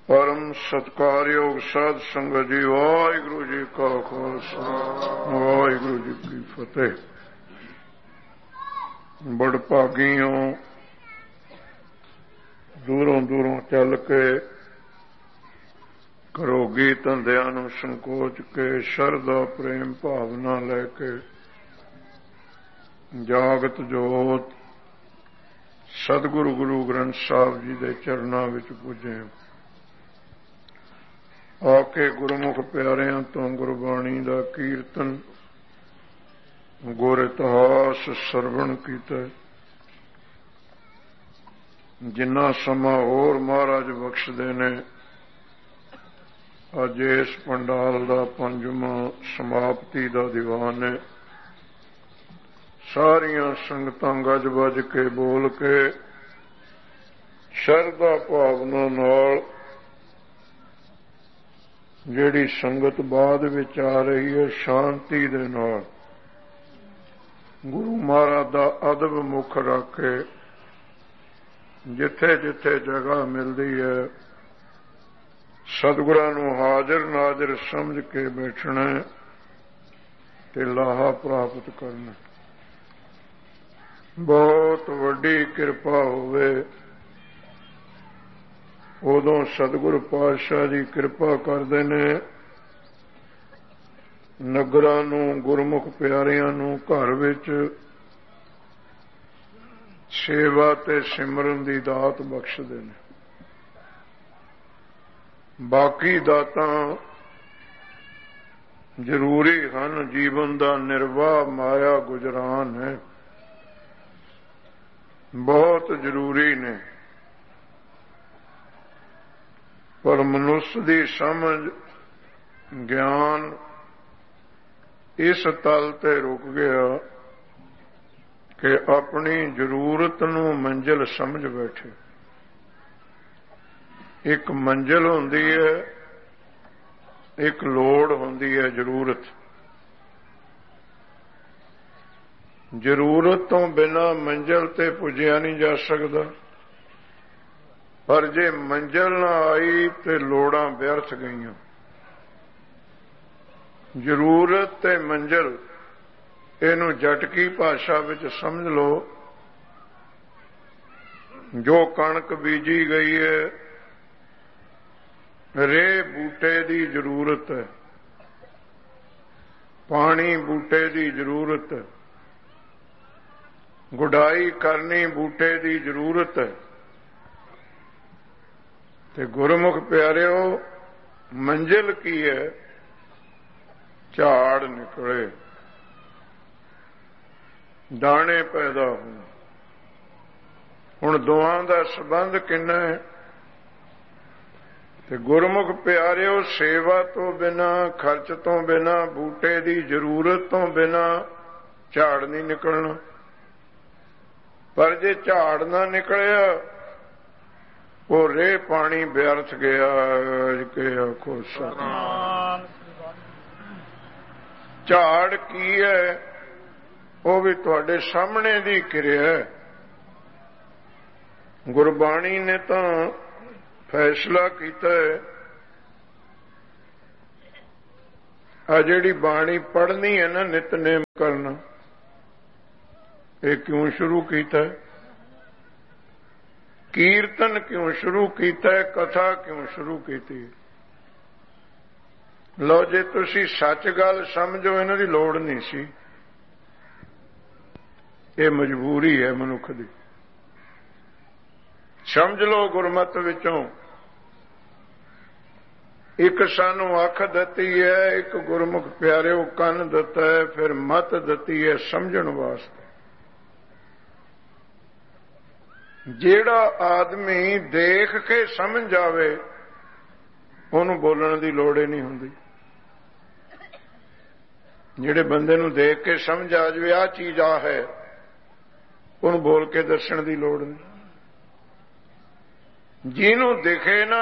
परम सत्कारयोग साध संगत जी, वाहिगुरु जी का खालसा वाहिगुरु जी की फतेह। बड़भागी हो, दूरों दूरों चल के घरोगी धंधियां नूं संकोच के शरधा प्रेम भावना लैके जागत जोत सतगुरु गुरु ग्रंथ साहब जी के चरणों विच पुजे। आके गुरमुख प्यारियां तो गुरबाणी का कीर्तन गुर इतिहास सरवण कीता। जिन्ना समा होर महाराज बख्शदे ने, अज इस पंडाल का पंजवां समाप्ति का दीवान है। सारियां संगतां गज बज के बोल के शरधा भावना नाल जिहड़ी संगत बाद विच आ रही है, शांति दे नाल गुरु महाराज दा अदब मुख रख के जिथे जिथे जगह मिलती है सतगुरां नूं हाजिर नाजिर समझ के बैठना ते लाहा प्राप्त करना। बहुत वड्डी किरपा होवे उदों सतगुरु पातशाह जी किरपा करते ने, नगरां नूं गुरमुख प्यारियां नूं घर विच सेवा ते सिमरन दी दात बख्शदे ने। बाकी दातां जरूरी हन, जीवन दा निर्वाह माया गुजरान है, बहुत जरूरी ने, पर मनुष्य की समझ ज्ञान इस तल ते रुक गया कि अपनी जरूरत नूं मंजिल समझ बैठे। एक मंजिल होंदी है, एक लोड़ होंदी है जरूरत। जरूरत तो बिना मंजिल ते पुजया नहीं जा सकता, पर जे मंजिल ना आई तो लोड़ां व्यर्थ गईयां। जरूरत ते मंजिल इनू जटकी भाषा विच समझ लो। जो कणक बीजी गई है, रे बूटे की जरूरत है, पानी बूटे की जरूरत है, गुडाई करनी बूटे की जरूरत है। ते गुरमुख प्यारिओ, मंजिल की है? झाड़ निकले, दाने पैदा होण। हुण दोआं दा संबंध किन्ना है? ते गुरमुख प्यारिओ, सेवा तो बिना, खर्च तो बिना, बूटे की जरूरत तो बिना झाड़ नहीं निकलना। पर जे झाड़ ना निकलिया, वो रे पानी व्यर्थ गया के आखो सतनाम। झाड़ की है? वो भी तुहाडे सामने दी किरिया है। गुरबाणी ने तो फैसला किया है, आ जिहड़ी बाणी पढ़नी है ना, नितनेम करना, ये क्यों शुरू किया है? कीर्तन क्यों शुरू किया है? कथा क्यों शुरू की? लो जे तुसी सच गल समझो, इन्हां दी लोड़ नहीं सी। ये मजबूरी है मनुख दी। समझ लो गुरमत विचों एक सानू अख दती है, एक गुरमुख प्यारिओ कन दता है, फिर मत दती है समझण वास्ते। जेड़ा आदमी देख के समझ जावे, उन्होंने बोलने की लोड़ ही नहीं होंदी। जेड़े बंदे नूं देख के समझ आ जाए आ चीज आ है, उन्होंने बोल के दसण की लोड़ नहीं। जिन्हों दिखे ना,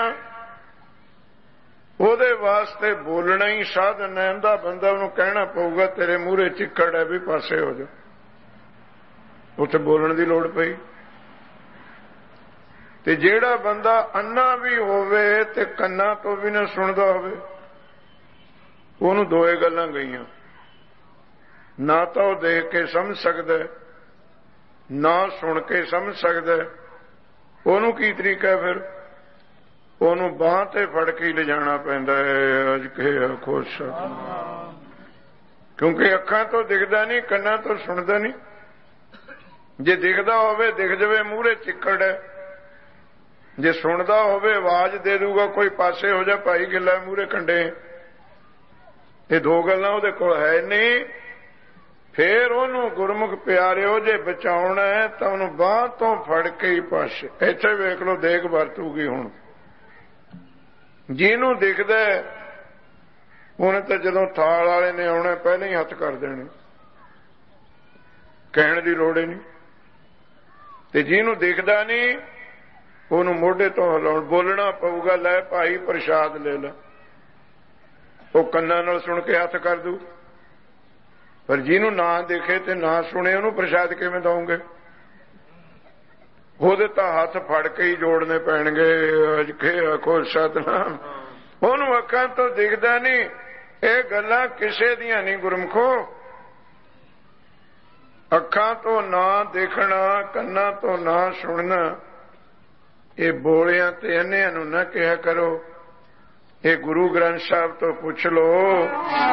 ਉਹਦੇ वास्ते बोलना ही साधन है। अंधा बंदा उन्होंने कहना पऊगा तेरे मूहरे चिक्कड़ है भी पासे हो जा, उत्थे बोलने की लोड़ पई। ਤੇ ਜਿਹੜਾ ਬੰਦਾ ਅੰਨਾ ਵੀ ਹੋਵੇ ਤੇ ਕੰਨਾਂ ਤੋਂ ਵੀ ਨਾ ਸੁਣਦਾ ਹੋਵੇ, ਉਹਨੂੰ ਦੋਏ ਗੱਲਾਂ ਗਈਆਂ। ਨਾ ਤਾਂ ਉਹ ਦੇਖ ਕੇ ਸਮਝ ਸਕਦਾ, ਨਾ ਸੁਣ ਕੇ ਸਮਝ ਸਕਦਾ। ਉਹਨੂੰ ਕੀ ਤਰੀਕਾ ਹੈ ਫਿਰ? ਉਹਨੂੰ ਬਾਂਹ ਤੇ ਫੜ ਕੇ ਲਿਜਾਣਾ ਪੈਂਦਾ ਹੈ। ਅੱਜ ਕੇ ਆਖੋ ਸਤਿਨਾਮ। ਕਿਉਂਕਿ ਅੱਖਾਂ ਤੋਂ ਦਿਖਦਾ ਨਹੀਂ, ਕੰਨਾਂ ਤੋਂ ਸੁਣਦਾ ਨਹੀਂ। ਜੇ ਦਿਖਦਾ ਹੋਵੇ ਦਿਖ ਜਾਵੇ ਮੂਹਰੇ ਚਿੱਕੜ ਹੈ, ਜੇ ਸੁਣਦਾ ਹੋਵੇ ਆਵਾਜ਼ ਦੇ ਦੂਗਾ ਕੋਈ, ਪਾਸੇ ਹੋ ਜਾ ਭਾਈ ਗਿੱਲਾ ਮੂਹਰੇ ਕੰਡੇ। ਇਹ ਦੋ ਗੱਲਾਂ ਉਹਦੇ ਕੋਲ ਹੈ ਨਹੀਂ। ਫੇਰ ਉਹਨੂੰ ਗੁਰਮੁਖ ਪਿਆਰਿਓ ਜੇ ਬਚਾਉਣਾ ਹੈ ਤਾਂ ਉਹਨੂੰ ਬਾਂਹ ਤੋਂ ਫੜ ਕੇ ਹੀ ਪਾਸੇ। ਇੱਥੇ ਵੇਖ ਲਓ ਦੇਖ ਵਰਤੂਗੀ ਹੁਣ। ਜਿਹਨੂੰ ਦਿਖਦਾ ਉਹਨੇ ਤਾਂ ਜਦੋਂ ਥਾਲ ਵਾਲੇ ਨੇ ਆਉਣਾ ਪਹਿਲਾਂ ਹੀ ਹੱਥ ਕਰ ਦੇਣੇ, ਕਹਿਣ ਦੀ ਲੋੜ ਹੀ ਨਹੀਂ। ਤੇ ਜਿਹਨੂੰ ਦਿਖਦਾ ਨਹੀਂ ਉਹਨੂੰ ਮੋਢੇ ਤੋਂ ਹਿਲਾਉਣ, ਬੋਲਣਾ ਪਊਗਾ, ਲੈ ਭਾਈ ਪ੍ਰਸ਼ਾਦ ਲੈ ਲੈ। ਉਹ ਕੰਨਾਂ ਨਾਲ ਸੁਣ ਕੇ ਹੱਥ ਕਰ ਦੂ। ਪਰ ਜਿਹਨੂੰ ਨਾ ਦੇਖੇ ਤੇ ਨਾ ਸੁਣੇ ਉਹਨੂੰ ਪ੍ਰਸ਼ਾਦ ਕਿਵੇਂ ਦਊਂਗੇ? ਉਹਦੇ ਤਾਂ ਹੱਥ ਫੜ ਕੇ ਹੀ ਜੋੜਨੇ ਪੈਣਗੇ। ਅੱਜ ਕੇ ਆਖੋ ਸਤਿਨਾਮ। ਉਹਨੂੰ ਅੱਖਾਂ ਤੋਂ ਦਿਖਦਾ ਨਹੀਂ। ਇਹ ਗੱਲਾਂ ਕਿਸੇ ਦੀਆਂ ਨਹੀਂ ਗੁਰਮਖੋ। ਅੱਖਾਂ ਤੋਂ ਨਾ ਦੇਖਣਾ, ਕੰਨਾਂ ਤੋਂ ਨਾ ਸੁਣਨਾ, ਇਹ ਬੋਲਿਆਂ ਤੇ ਅੰਨਿਆਂ ਨੂੰ ਨਾ ਕਿਹਾ ਕਰੋ। ਇਹ ਗੁਰੂ ਗ੍ਰੰਥ ਸਾਹਿਬ ਤੋਂ ਪੁੱਛ ਲਓ।